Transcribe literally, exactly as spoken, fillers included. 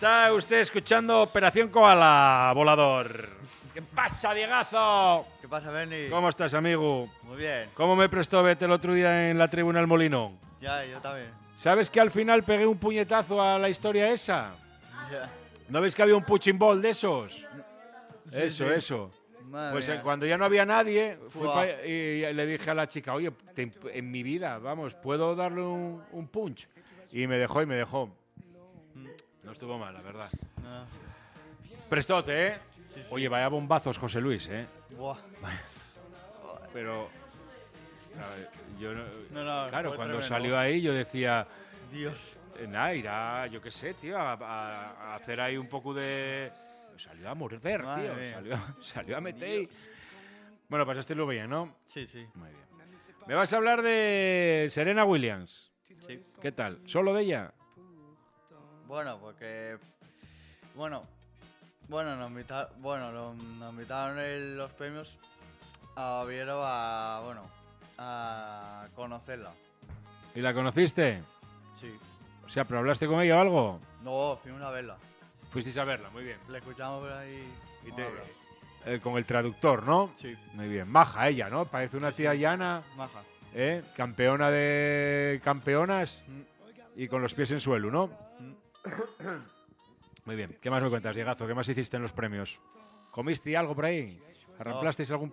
Está usted escuchando Operación Koala, volador. ¿Qué pasa, Diegazo? ¿Qué pasa, Benny? ¿Cómo estás, amigo? Muy bien. ¿Cómo me prestó Vete el otro día en la tribuna El Molinón? Ya, yo también. ¿Sabes que al final pegué un puñetazo a la historia esa? Ya. ¿No ves que había un punching ball de esos? Sí, eso, sí. eso. Madre Pues eh, mía. cuando ya no había nadie, fui Buah. pa- y le dije a la chica, oye, te- en mi vida, vamos, ¿puedo darle un, un punch? Y me dejó y me dejó. No estuvo mal, la verdad. No. Prestote, ¿eh? Sí, sí. Oye, vaya bombazos, José Luis, ¿eh? Buah. Pero... a ver, yo no- No, no, claro, fue cuando tremendo. salió ahí yo decía, Dios. eh, nada, irá, yo qué sé, tío, a, a- a hacer ahí un poco de... Salió a morder, Madre tío. mía. Salió, salió a meter y... Bueno, pasaste bien, ¿no? Sí, sí. Muy bien. Me vas a hablar de Serena Williams. Sí. ¿Qué tal? ¿Solo de ella? Bueno, porque... Bueno. Bueno, nos invitaron, bueno, lo- nos invitaron en los premios a Oviedo a... Bueno, a conocerla. ¿Y la conociste? Sí. O sea, ¿pero hablaste con ella o algo? No, fuimos a verla. Fuisteis a verla, muy bien. Le escuchamos por ahí Y cómo te- habla. eh, con el traductor, ¿no? Sí, Muy bien. Maja ella, ¿no? Parece una Sí, tía sí. llana, maja. ¿eh? Campeona de campeonas Mm, y con los pies en suelo, ¿no? mm. Muy bien. ¿Qué más me cuentas, Diegazo? ¿Qué más hiciste en los premios? ¿Comiste algo por ahí? ¿Arramplasteis algún